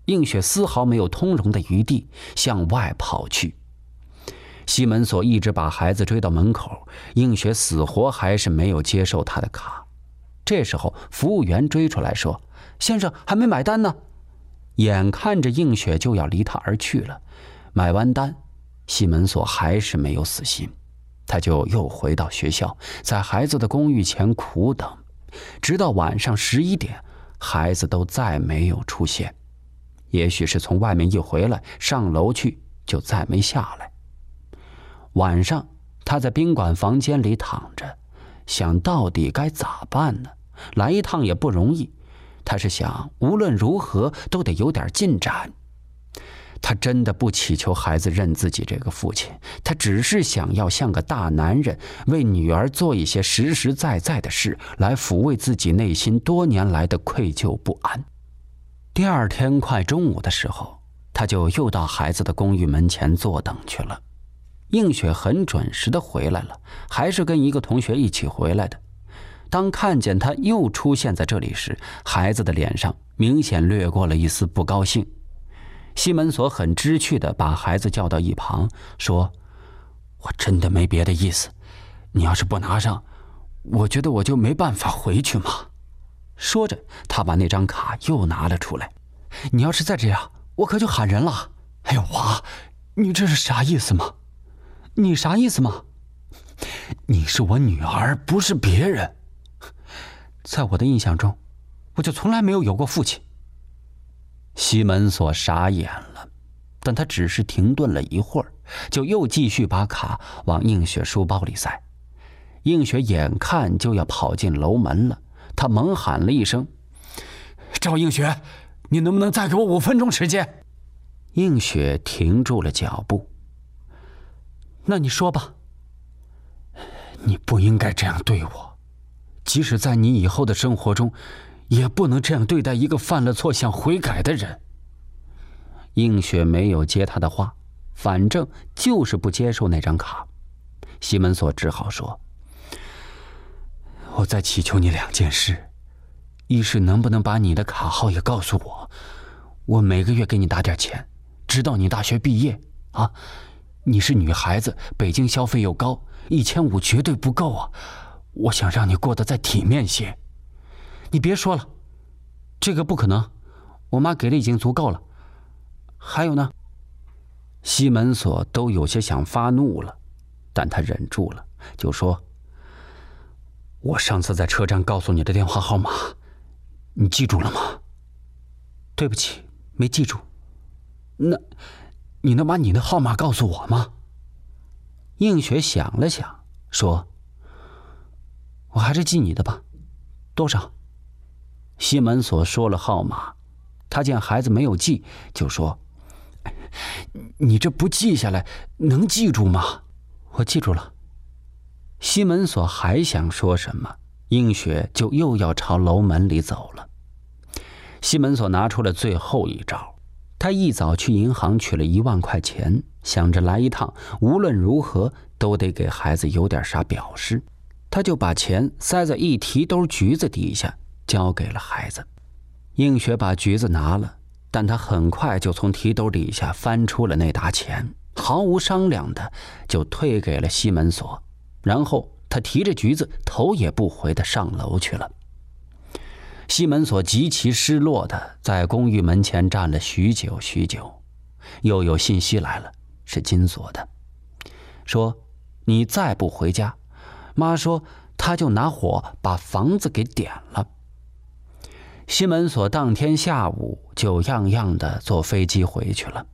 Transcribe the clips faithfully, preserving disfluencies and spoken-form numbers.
映雪丝毫没有通融的余地，向外跑去。西门锁一直把孩子追到门口，映雪死活还是没有接受他的卡。这时候服务员追出来说：“先生还没买单呢。”眼看着映雪就要离他而去了，买完单，西门锁还是没有死心，他就又回到学校，在孩子的公寓前苦等，直到晚上十一点，孩子都再没有出现。也许是从外面一回来，上楼去就再没下来。晚上他在宾馆房间里躺着，想到底该咋办呢？来一趟也不容易，他是想无论如何都得有点进展。他真的不祈求孩子认自己这个父亲，他只是想要像个大男人，为女儿做一些实实在在的事，来抚慰自己内心多年来的愧疚不安。第二天快中午的时候，他就又到孩子的公寓门前坐等去了。映雪很准时的回来了，还是跟一个同学一起回来的。当看见他又出现在这里时，孩子的脸上明显掠过了一丝不高兴。西门锁很知趣地把孩子叫到一旁，说：“我真的没别的意思，你要是不拿上，我觉得我就没办法回去嘛。”说着，他把那张卡又拿了出来。“你要是再这样，我可就喊人了。”“哎呦娃，你这是啥意思吗？”“你啥意思吗？”“你是我女儿，不是别人。在我的印象中，我就从来没有有过父亲。”西门锁傻眼了，但他只是停顿了一会儿，就又继续把卡往映雪书包里塞。映雪眼看就要跑进楼门了，他猛喊了一声：“赵映雪，你能不能再给我五分钟时间？”映雪停住了脚步。“那你说吧。”“你不应该这样对我，即使在你以后的生活中，也不能这样对待一个犯了错想悔改的人。”映雪没有接他的话，反正就是不接受那张卡。西门锁只好说：“我再祈求你两件事，一是能不能把你的卡号也告诉我，我每个月给你打点钱，直到你大学毕业啊。你是女孩子，北京消费又高，一千五绝对不够啊，我想让你过得再体面些。你别说了，这个不可能，我妈给的已经足够了。还有呢。”西门锁都有些想发怒了，但他忍住了，就说：“我上次在车站告诉你的电话号码，你记住了吗？”“对不起，没记住。”“那，你能把你的号码告诉我吗？”映雪想了想，说：“我还是记你的吧。多少？”西门锁说了号码，他见孩子没有记，就说：“你这不记下来，能记住吗？”“我记住了。”西门锁还想说什么，映雪就又要朝楼门里走了。西门锁拿出了最后一招，他一早去银行取了一万块钱，想着来一趟，无论如何都得给孩子有点啥表示。他就把钱塞在一提兜橘子底下，交给了孩子。映雪把橘子拿了，但他很快就从提兜底下翻出了那沓钱，毫无商量的就退给了西门锁，然后他提着橘子头也不回的上楼去了。西门锁极其失落的在公寓门前站了许久许久，又有信息来了，是金锁的，说：“你再不回家，妈说他就拿火把房子给点了。”西门锁当天下午就样样的坐飞机回去了。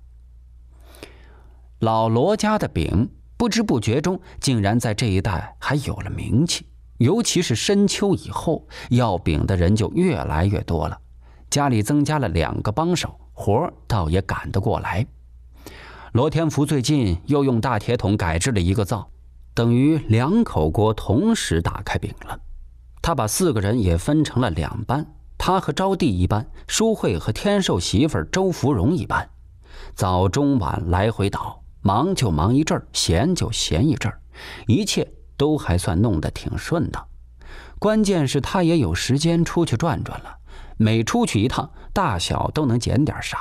老罗家的饼不知不觉中竟然在这一带还有了名气，尤其是深秋以后，要饼的人就越来越多了。家里增加了两个帮手，活倒也赶得过来。罗天福最近又用大铁桶改制了一个灶，等于两口锅同时打开饼了。他把四个人也分成了两班，他和招娣一班，淑慧和天寿媳妇周芙蓉一班，早中晚来回倒，忙就忙一阵儿，闲就闲一阵儿，一切都还算弄得挺顺当。关键是他也有时间出去转转了，每出去一趟，大小都能捡点啥，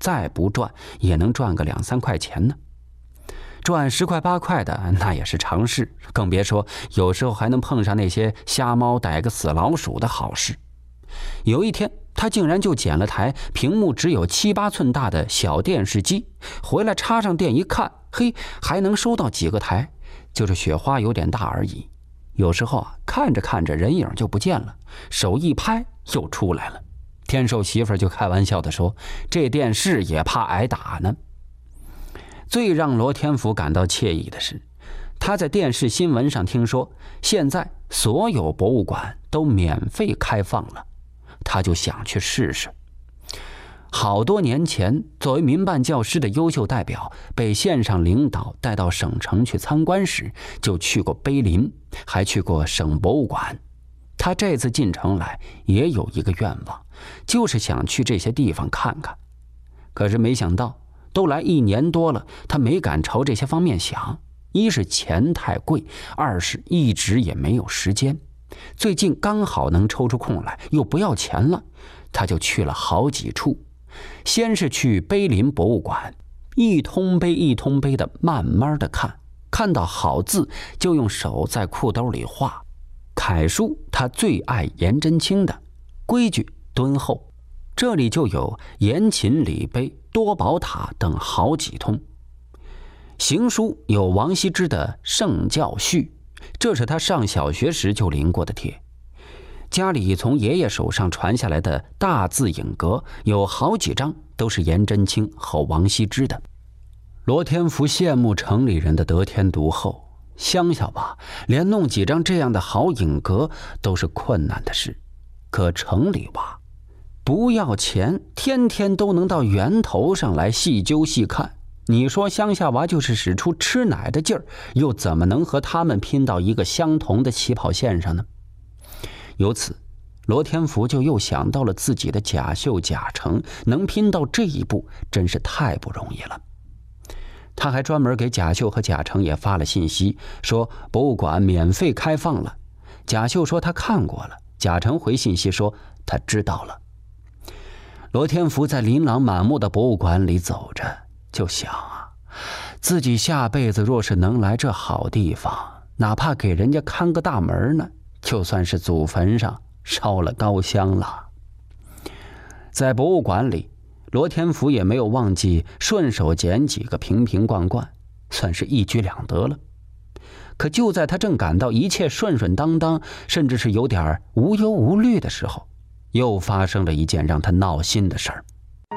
再不赚也能赚个两三块钱呢。赚十块八块的那也是常事，更别说有时候还能碰上那些瞎猫逮个死老鼠的好事。有一天，他竟然就捡了台屏幕只有七八寸大的小电视机，回来插上电一看，嘿，还能收到几个台，就是雪花有点大而已。有时候啊，看着看着人影就不见了，手一拍又出来了。天寿媳妇就开玩笑地说，这电视也怕挨打呢。最让罗天福感到惬意的是，他在电视新闻上听说现在所有博物馆都免费开放了，他就想去试试。好多年前，作为民办教师的优秀代表，被县上领导带到省城去参观时，就去过碑林，还去过省博物馆。他这次进城来也有一个愿望，就是想去这些地方看看。可是没想到都来一年多了，他没敢朝这些方面想，一是钱太贵，二是一直也没有时间。最近刚好能抽出空来，又不要钱了，他就去了好几处。先是去碑林博物馆，一通碑一通碑的慢慢的看，看到好字就用手在裤兜里画。楷书他最爱颜真卿的，规矩敦厚，这里就有颜琴礼碑、多宝塔等好几通。行书有王羲之的《圣教序》，这是他上小学时就临过的帖。家里从爷爷手上传下来的大字影阁有好几张都是颜真卿和王羲之的。罗天福羡慕城里人的得天独厚，乡下吧，连弄几张这样的好影阁都是困难的事，可城里吧，不要钱，天天都能到源头上来细究细看。你说乡下娃就是使出吃奶的劲儿，又怎么能和他们拼到一个相同的起跑线上呢？由此，罗天福就又想到了自己的贾秀、贾成，能拼到这一步，真是太不容易了。他还专门给贾秀和贾成也发了信息，说博物馆免费开放了。贾秀说他看过了，贾成回信息说他知道了。罗天福在琳琅满目的博物馆里走着，就想啊，自己下辈子若是能来这好地方，哪怕给人家看个大门呢，就算是祖坟上烧了高香了。在博物馆里，罗天福也没有忘记顺手捡几个瓶瓶罐罐，算是一举两得了。可就在他正感到一切顺顺当当，甚至是有点无忧无虑的时候，又发生了一件让他闹心的事儿。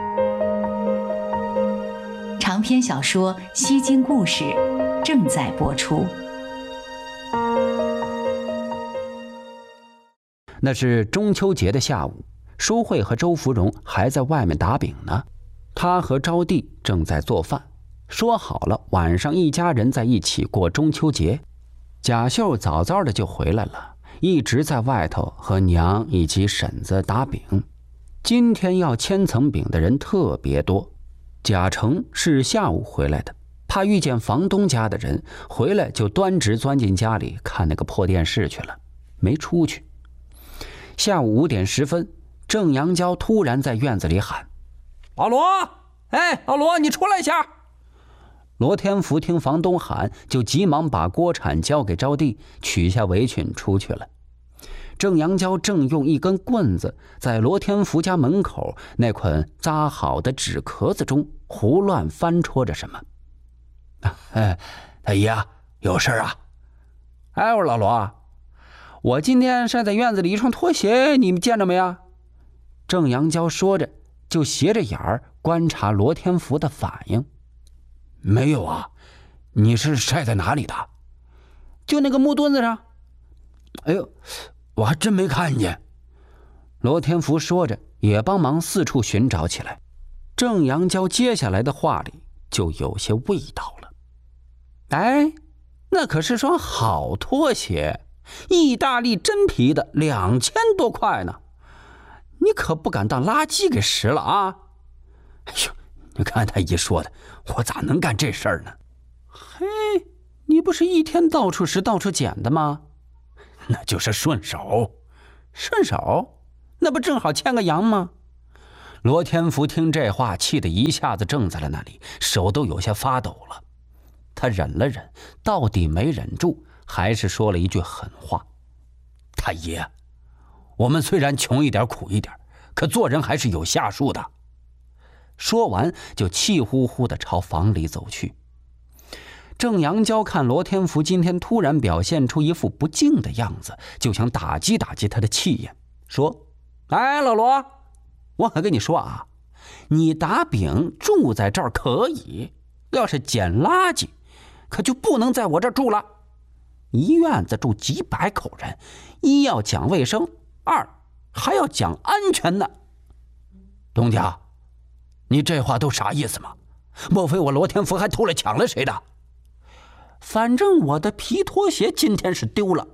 长篇小说《西京故事》正在播出。 那是中秋节的下午，舒慧和周芙蓉还在外面打饼呢，她和招娣正在做饭，说好了晚上一家人在一起过中秋节。贾秀早早的就回来了，一直在外头和娘以及婶子打饼。今天要千层饼的人特别多，贾成是下午回来的，怕遇见房东家的人，回来就端直钻进家里看那个破电视去了，没出去。下午五点十分，郑阳娇突然在院子里喊：“老罗，哎，老罗，你出来一下！”罗天福听房东喊，就急忙把锅铲交给招娣，取下围裙出去了。郑阳娇正用一根棍子在罗天福家门口那捆扎好的纸壳子中胡乱翻戳着什么。哎，大姨啊，有事啊？哎，我说老罗，我今天晒在院子里一双拖鞋，你们见着没啊？郑阳娇说着，就斜着眼儿观察罗天福的反应。没有啊，你是晒在哪里的？就那个木墩子上。哎呦，我还真没看见。罗天福说着，也帮忙四处寻找起来。郑阳娇接下来的话里就有些味道了。哎，那可是双好拖鞋，意大利真皮的，两千多块呢。你可不敢当垃圾给拾了啊！哎呦，你看他一说的，我咋能干这事儿呢？嘿，你不是一天到处拾到处捡的吗？那就是顺手。顺手？那不正好牵个羊吗？ 罗天福听这话，气得一下子怔在了那里，手都有些发抖了。他忍了忍，到底没忍住，还是说了一句狠话：“太爷，我们虽然穷一点苦一点，可做人还是有下数的。”说完就气呼呼地朝房里走去。郑阳娇看罗天福今天突然表现出一副不敬的样子，就想打击打击他的气焰，说：“哎，老罗，我可跟你说啊，你打饼住在这儿可以，要是捡垃圾，可就不能在我这儿住了。一院子住几百口人，一要讲卫生，二还要讲安全呢。东家，你这话都啥意思吗？莫非我罗天福还偷了抢了谁的？反正我的皮拖鞋今天是丢了。”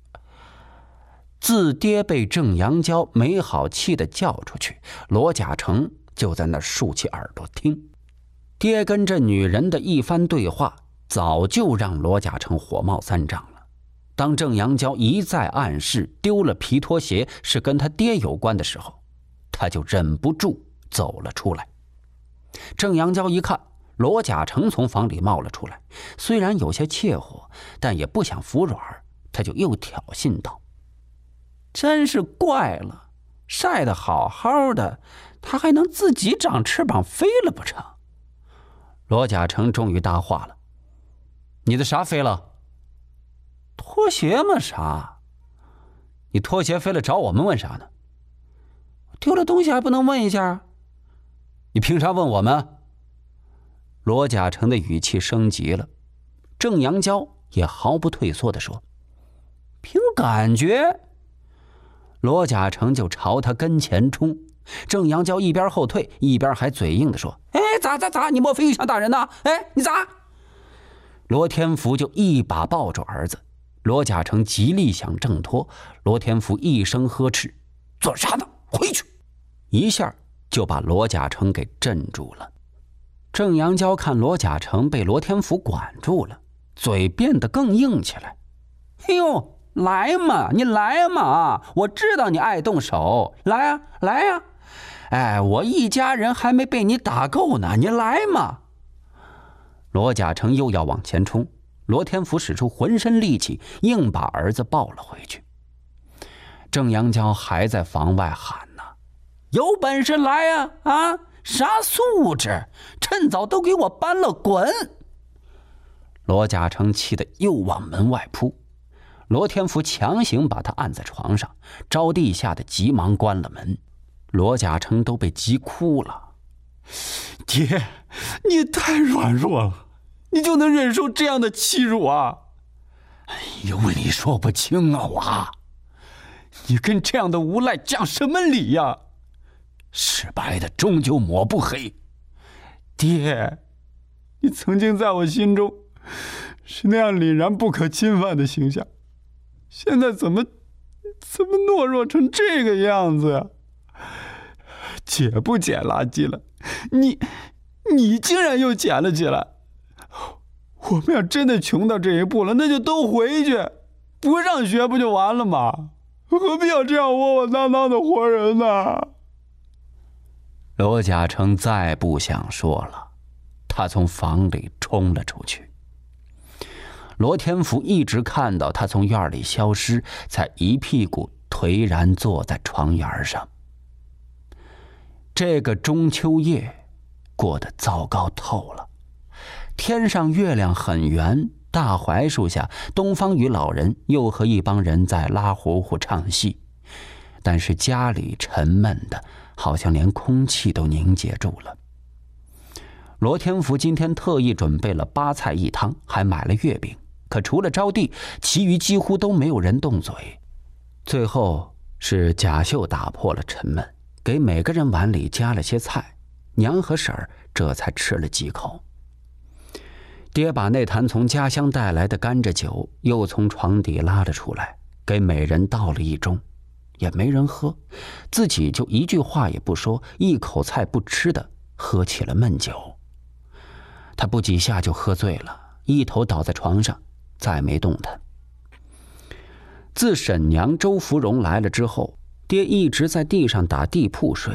自爹被郑阳娇没好气地叫出去，罗甲成就在那竖起耳朵听。爹跟这女人的一番对话，早就让罗甲成火冒三丈了。当郑阳娇一再暗示丢了皮拖鞋是跟他爹有关的时候，他就忍不住走了出来。郑阳娇一看罗甲成从房里冒了出来，虽然有些怯火，但也不想服软，他就又挑衅道：“真是怪了，晒得好好的，他还能自己长翅膀飞了不成？”罗甲成终于搭话了：“你的啥飞了？拖鞋嘛啥？你拖鞋飞了找我们问啥呢？丢了东西还不能问一下？你凭啥问我们？”罗甲成的语气升级了，郑阳娇也毫不退缩地说：“凭感觉。”罗甲成就朝他跟前冲，郑阳娇一边后退，一边还嘴硬地说：“哎，咋咋咋？你莫非又想打人呢？哎，你咋？”罗天福就一把抱住儿子，罗甲成极力想挣脱，罗天福一声呵斥：“做啥呢？回去！”一下就把罗甲成给镇住了。郑阳娇看罗甲成被罗天福管住了，嘴变得更硬起来：“哎呦，来嘛，你来嘛！我知道你爱动手，来啊，来啊！哎，我一家人还没被你打够呢，你来嘛！”罗甲成又要往前冲，罗天福使出浑身力气，硬把儿子抱了回去。郑阳娇还在房外喊呢：“有本事来啊！啊！啥素质？趁早都给我搬了滚！”罗甲成气得又往门外扑，罗天福强行把他按在床上，招娣吓得急忙关了门。罗甲成都被急哭了：“ 爹，你太软弱了，你就能忍受这样的欺辱啊？”“ 有理说不清啊，娃， 你跟这样的无赖讲什么理呀？ 是白的终究抹不黑。 爹，你曾经在我心中是那样凛然不可侵犯的形象，现在怎么怎么懦弱成这个样子呀？姐不捡垃圾了，你你竟然又捡了起来。我们要真的穷到这一步了，那就都回去，不上学不就完了吗？何必要这样窝窝囊囊的活人呢？” 罗甲成再不想说了，他从房里冲了出去。罗天福一直看到他从院里消失，才一屁股颓然坐在床沿上。这个中秋夜过得糟糕透了，天上月亮很圆，大槐树下东方雨老人又和一帮人在拉胡胡唱戏，但是家里沉闷的好像连空气都凝结住了。罗天福今天特意准备了八菜一汤，还买了月饼，可除了招娣，其余几乎都没有人动嘴。最后是贾秀打破了沉闷，给每个人碗里加了些菜，娘和婶儿这才吃了几口。爹把那坛从家乡带来的甘蔗酒又从床底拉了出来，给每人倒了一盅，也没人喝，自己就一句话也不说，一口菜不吃的喝起了闷酒。他不几下就喝醉了，一头倒在床上，再没动弹。自婶娘周芙蓉来了之后，爹一直在地上打地铺睡，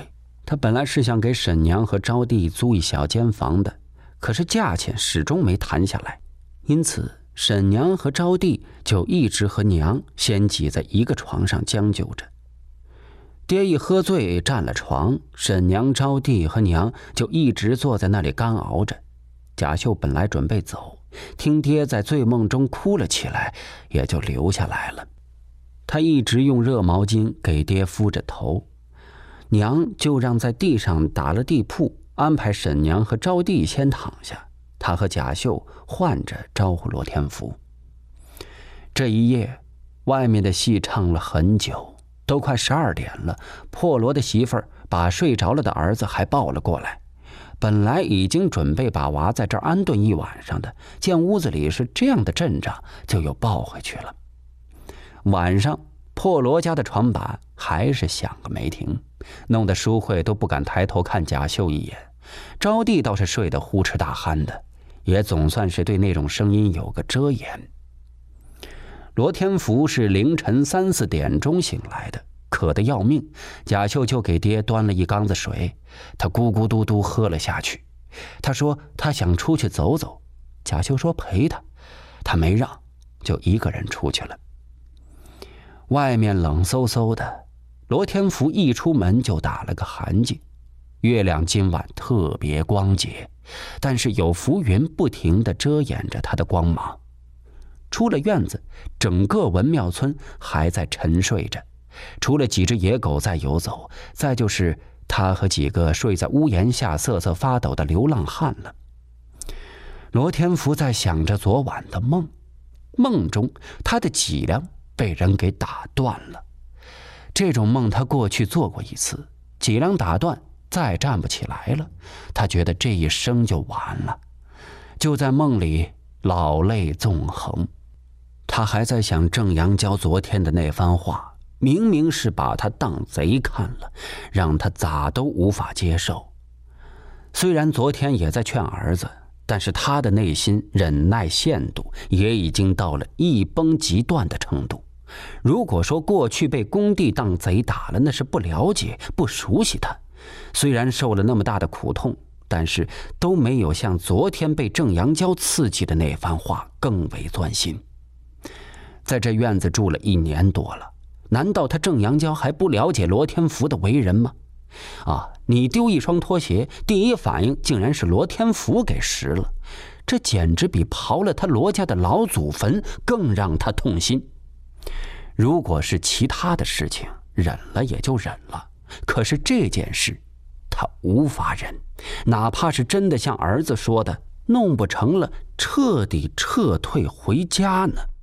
他本来是想给沈娘和招娣租一小间房的，可是价钱始终没谈下来，因此沈娘和招娣就一直和娘先挤在一个床上将就着。爹一喝醉占了床，沈娘、招娣和娘就一直坐在那里干熬着。贾秀本来准备走，听爹在醉梦中哭了起来，也就留下来了。他一直用热毛巾给爹敷着头，娘就让在地上打了地铺，安排沈娘和招娣先躺下，他和贾秀换着招呼罗天福。这一夜，外面的戏唱了很久，都快十二点了。破罗的媳妇儿把睡着了的儿子还抱了过来，本来已经准备把娃在这儿安顿一晚上的，见屋子里是这样的阵仗，就又抱回去了。晚上，破罗家的床板还是响个没停，弄得淑慧都不敢抬头看贾秀一眼。招娣倒是睡得呼哧大鼾的，也总算是对那种声音有个遮掩。罗天福是凌晨三四点钟醒来的，渴得要命，贾秀就给爹端了一缸子水，他咕咕嘟嘟喝了下去。他说他想出去走走，贾秀说陪他，他没让，就一个人出去了。外面冷飕飕的，罗天福一出门就打了个寒噤。月亮今晚特别光洁，但是有浮云不停地遮掩着它的光芒。出了院子，整个文庙村还在沉睡着，除了几只野狗在游走，再就是他和几个睡在屋檐下瑟瑟发抖的流浪汉了。罗天福在想着昨晚的梦，梦中他的脊梁被人给打断了。这种梦他过去做过一次，脊梁打断再站不起来了，他觉得这一生就完了，就在梦里老泪纵横。他还在想郑阳娇昨天的那番话，明明是把他当贼看了，让他咋都无法接受。虽然昨天也在劝儿子，但是他的内心忍耐限度也已经到了一崩即断的程度。如果说过去被工地当贼打了，那是不了解不熟悉他，虽然受了那么大的苦痛，但是都没有像昨天被郑阳娇刺激的那番话更为钻心。在这院子住了一年多了，难道他郑阳娇还不了解罗天福的为人吗？啊，你丢一双拖鞋，第一反应竟然是罗天福给拾了，这简直比刨了他罗家的老祖坟更让他痛心。如果是其他的事情，忍了也就忍了，可是这件事他无法忍，哪怕是真的像儿子说的，弄不成了彻底撤退回家呢。